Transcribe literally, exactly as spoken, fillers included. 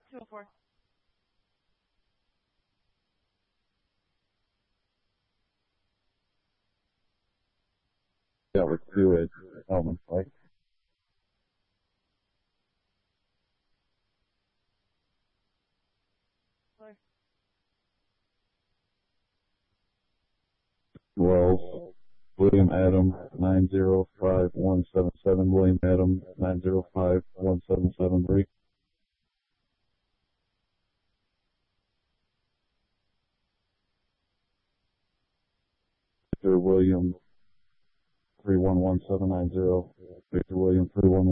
two oh four. Yeah, we're two at Elman, right? Wells, William Adam, nine zero five one seven seven, William Adam, nine zero five one seven seven, three. Victor William, three one one seven nine zero, Victor William, three one